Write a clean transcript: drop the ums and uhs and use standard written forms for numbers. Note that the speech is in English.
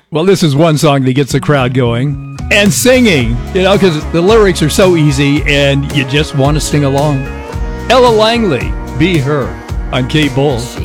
Well, this is one song that gets the crowd going and singing, because the lyrics are so easy and you just want to sing along. Ella Langley, Be Her, on Kate Bowles.